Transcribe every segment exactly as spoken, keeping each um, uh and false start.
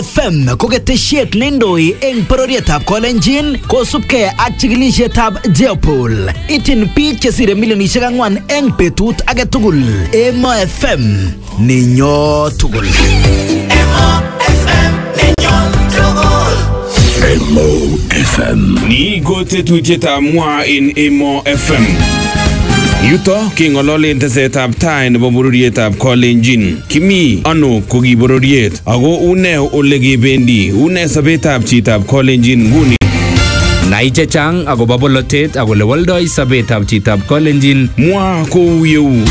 F M ko ketesiet neindoi eng bororietab Kolenjin kosubkei ak chikilisietab Jeopol. Ityin biik chesire milionisiek ang'wan eng betut age tugul. Emo F M ninyo tugul. Emo F M ninyo tugul. Emo F M. Ni ko tetutietab mwa in Emo F M. Yuto keng'ololen tesetab tai nebo bororietab Kolenjin. Kimi ano ko ki bororiet ako une ole kebendi, une sobetab chitab Kolenjin nguni. Nai chechang akobo bolotet ak ole woldoi sobetab chitab Kolenjin. Mwa kou yeu.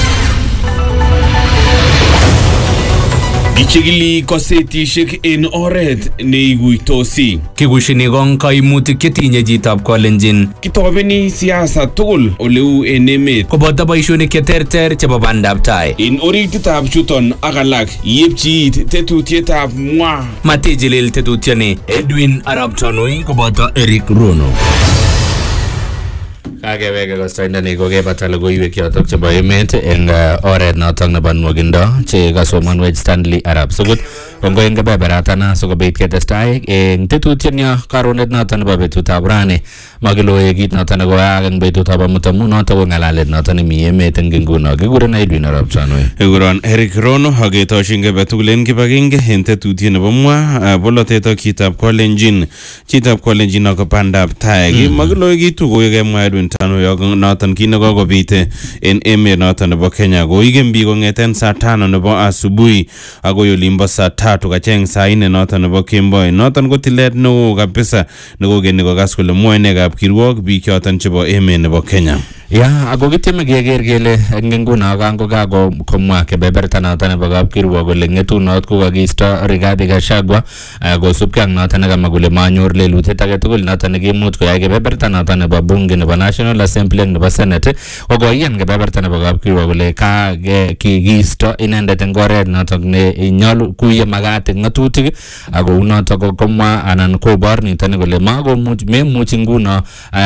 Kichigili kosetishek en oret neiguitosi. Kikushini kong kaimutik chetinye chitab Kolenjin. Kitobeni siasa tugul oleu en emet. Koboto boishonik cheterter chebo bandab tai. En orititab chuton ak alak yepchi it tetutietab mwa. Matijilil tetutioni. Edwin Arap Tanui koboto Eric Rono. Kagewege kostoindoni kokebata logoiwek chotok chebo emet eng oret notok nebo nwogindo che kasomanwech Stanley Arap Sugut. Kongo eng kebeberatana sikobit ketestai eng tetutienyo karonet notok nebo betutab rani. Makiloe kit notok nekoyaak eng betutab amut amu notok ko ng'alalet notok nemi emet eng nguno. Kikuren Edwin Arap Tanui. Kikuron Eric Rono aketoshin kebe tugul eng kibagenge eng tetutiet nebo mwa bolotet ak chitab Kolenjin. Chitab Kolenjin ak bandab tai. Makiloe kitu kokemwa Edwin Tanui ak noton kit nekokobit en emet noton nebo Kenya. Koigen biik kong'eten saa tano nebo asubuhi akoi olimbo saa tatu kacheng saa nne noton nebo kemboi. Noton ko tilet neo kabisa nekokeni kokas kole mwoinekab kirwok biik choton chebo emet nebo Kenya. Ya, ako kitieme keker kele eng nguno kango kako komwa kebeberta noton nebo kapkirwok kole ng'etunot ko kakiisto Rigathi Gachagua kosubkei ak noton nekamwa kole manyor lelutiet age tugul noton nekimuch koyai kebeberta noton nebo bunge nebo National Assembly ak nebo Senate. Kokoiyan kebeberta nebo kapkirwok kole ka kikiisto inendet eng oret noton ne nyolu kuye makat eng ng'atutik ako unotok komwa anan kobor niton kole makomuch memuchi nguno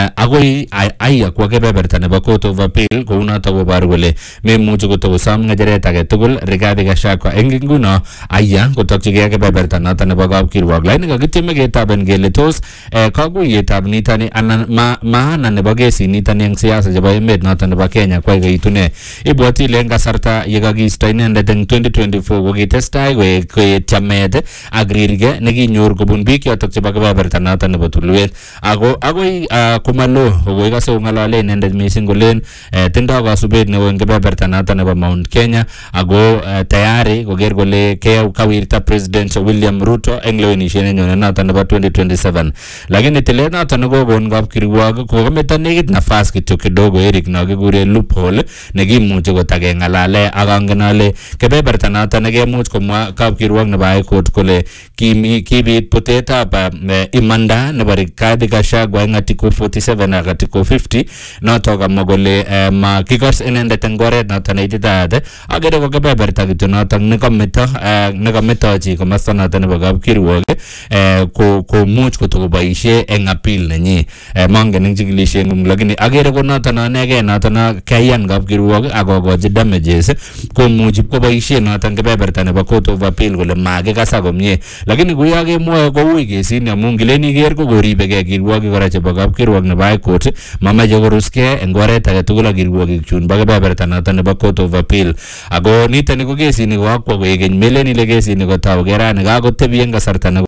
akoi aya kwa kebeberta nebo Court of Appeal kou notok koboru kole memuchi kotokosom ng'echeret age tugul Rigathi Gachagua eng nguno aya kotokchigei kebeberta noton nebo kapkirwok. Lakini kakitieme ketoben kele tos kakuyetab nitoni anan maana nebo kesit nitoni eng siasa chebo emet noton nebo Kenya kwai kaitune. Ibwoti ile eng kasarta yekakiisto inendet eng twenty twenty-four kokitestai koet chamet ak rirge nekinyor kobun biik chotok chebo kebeberta noton nebo tulwet ako akoi komalo koikase kong'alale inendet mising kolen tindoi kasubet neo eng kebeberta noton nebo Mount Kenya ako tayari koker kole kawirta President William Ruto eng lewenisiet nenyone noton nebo twenty twenty-seven. Lakini tilet noton nekokon kapkirwok kokometo nekit nafas kityo kidogo Eric no kikure loophole nekimuche kotakeng'alale ak angen ale kebeberta noton nekemuch komwa kapkirwok nebo High Court kole kibit putetab imanda nebo Rigathi Gachagua eng article forty-seven ak article fifty notok kamwa kole makikos inendet eng oret noton neititaat akere ko kebeberta kityo notok nekameto nekametochi komasta noton nebo kapkirwok komuch kotokoboisie eng appeal nenyi. Mangen eng chikilisiet ng'ung lakini akere ko noton anegei noton kayan kapkirwok akokochi damages komuchi koboisie noton kebeberta nebo Court of Appeal kole makikasa komie. Lakini kuyo kemwoe koui kesini amu ngilen iker ko koribegei kirwokik kora chebo kapkirwok nebo High Court mamache koruskei eng oret age tugul ak kirwokik chun bo kebeberta noton nebo Court of Appeal. Ako nitoni ko kesini ko akwa koek keny melen ile kesini kotau kerani kakotebi eng kasarta